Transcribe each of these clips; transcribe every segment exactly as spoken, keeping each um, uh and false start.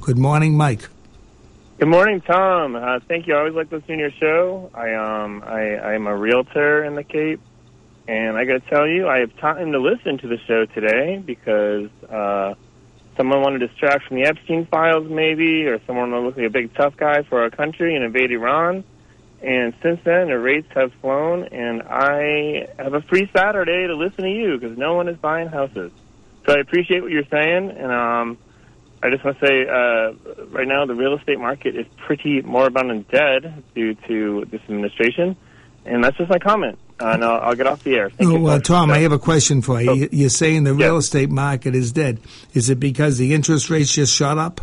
Good morning, Mike. Good morning, Tom. Uh, thank you. I always like listening to your show. I um I I'm a realtor in the Cape, and I got to tell you, I have time to listen to the show today because uh, someone wanted to distract from the Epstein files, maybe, or someone wanted to look like a big tough guy for our country and invade Iran. And since then, the rates have flown, and I have a free Saturday to listen to you because no one is buying houses. So I appreciate what you're saying, and um. I just want to say, uh, right now the real estate market is pretty moribund and dead due to this administration, and that's just my comment. Uh, and I'll, I'll get off the air. Thank oh, you well, Tom, I have a question for you. Oh. You're saying the real Yeah. estate market is dead. Is it because the interest rates just shot up?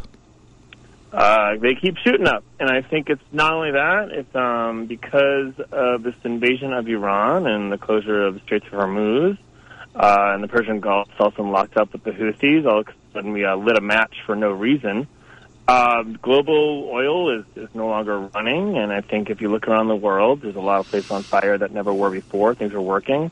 Uh, they keep shooting up, and I think it's not only that, it's um, because of this invasion of Iran and the closure of the Straits of Hormuz, uh, and the Persian Gulf is also locked up with the Houthis. All of a sudden we uh, lit a match for no reason. Uh, global oil is, is no longer running, and I think if you look around the world, there's a lot of places on fire that never were before. Things are working,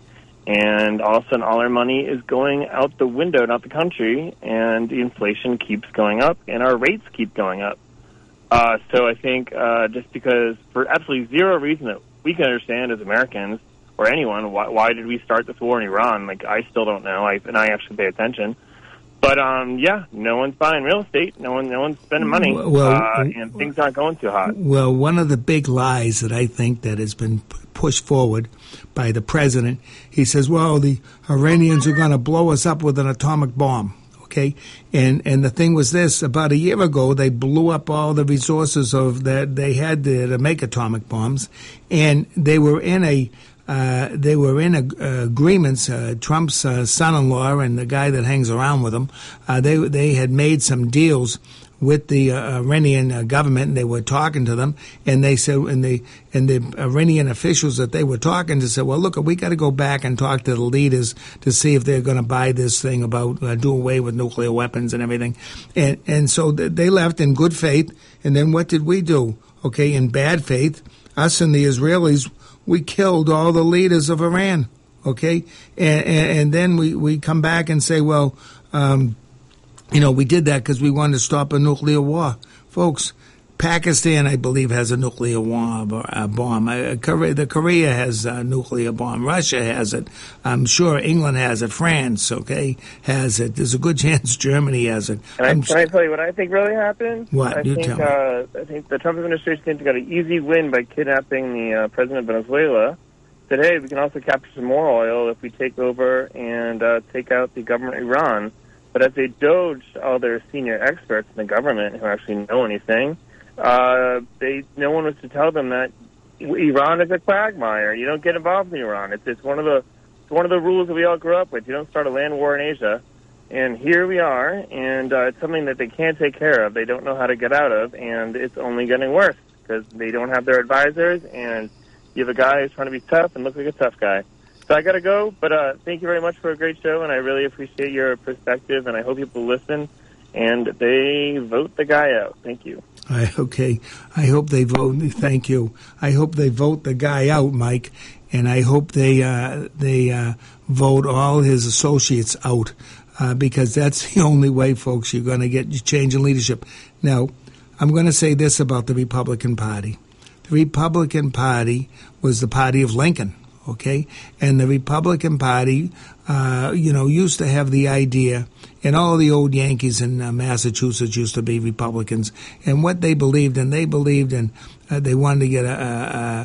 and all of a sudden all our money is going out the window, not the country, and the inflation keeps going up, and our rates keep going up. Uh, so I think uh, just because for absolutely zero reason that we can understand as Americans or anyone, why, why did we start this war in Iran? Like, I still don't know, I, and I actually pay attention. But um, yeah, no one's buying real estate. No one, no one's spending money, well, uh, and things aren't going too hot. Well, one of the big lies that I think that has been pushed forward by the president, he says, "Well, the Iranians are going to blow us up with an atomic bomb." Okay, and and the thing was this: about a year ago, they blew up all the resources of that they had to, to make atomic bombs, and they were in a. Uh, they were in a, uh, agreements. Uh, Trump's uh, son-in-law and the guy that hangs around with him, uh, they they had made some deals with the uh, Iranian uh, government, and they were talking to them. And they said, and the and the Iranian officials that they were talking to said, "Well, look, we got to go back and talk to the leaders to see if they're going to buy this thing about uh, do away with nuclear weapons and everything." And and so th- they left in good faith. And then what did we do? Okay, in bad faith, us and the Israelis. We killed all the leaders of Iran, okay? And, and, and then we, we come back and say, well, um, you know, we did that because we wanted to stop a nuclear war. Folks, Pakistan, I believe, has a nuclear war, uh, bomb. Uh, Korea, the Korea has a nuclear bomb. Russia has it. I'm sure England has it. France, okay, has it. There's a good chance Germany has it. Can I, can I tell you what I think really happened? What? I You think, tell me. uh, I think the Trump administration thinks they got an easy win by kidnapping the uh, president of Venezuela. Said, hey, we can also capture some more oil if we take over and uh, take out the government of Iran. But as they doged all their senior experts in the government who actually know anything, Uh, they no one was to tell them that Iran is a quagmire. You don't get involved in Iran. It's it's one of the it's one of the rules that we all grew up with. You don't start a land war in Asia, and here we are. And uh, it's something that they can't take care of. They don't know how to get out of, and it's only getting worse because they don't have their advisors. And you have a guy who's trying to be tough and look like a tough guy. So I got to go. But uh, thank you very much for a great show, and I really appreciate your perspective. And I hope people listen and they vote the guy out. Thank you. I, okay, I hope they vote. Thank you. I hope they vote the guy out, Mike, and I hope they uh, they uh, vote all his associates out uh, because that's the only way, folks, you're going to get change in leadership. Now, I'm going to say this about the Republican Party. The Republican Party was the party of Lincoln, okay, and the Republican Party, uh, you know, used to have the idea. And all the old Yankees in uh, Massachusetts used to be Republicans. And what they believed in, they believed in, uh, they wanted to get a, a,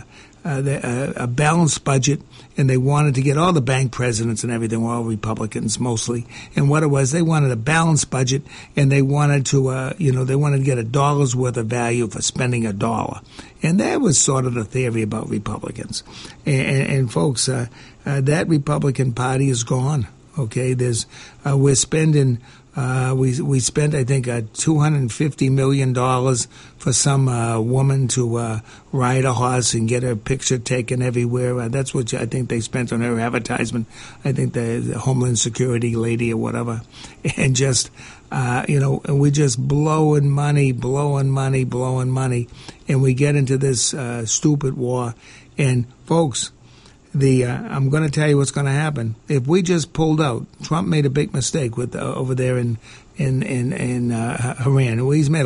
a, a balanced budget, and they wanted to get all the bank presidents and everything were all Republicans mostly. And what it was, they wanted a balanced budget, and they wanted to, uh, you know, they wanted to get a dollar's worth of value for spending a dollar. And that was sort of the theory about Republicans. And, and, and folks, uh, uh, that Republican Party is gone. Okay, there's uh, we're spending uh, we we spent I think uh, two hundred and fifty million dollars for some uh, woman to uh, ride a horse and get her picture taken everywhere. Uh, that's what I think they spent on her advertisement. I think the, the Homeland Security lady or whatever, and just uh, you know we're just blowing money, blowing money, blowing money, and we get into this uh, stupid war. And folks. The uh, I'm going to tell you what's going to happen. If we just pulled out, Trump made a big mistake with uh, over there in in in, in uh, Iran. Well, he's made a